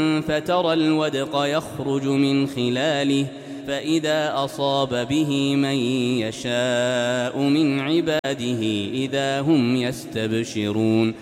فترى الودق يخرج من خلاله فإذا أصاب به من يشاء من عباده إذا هم يستبشرون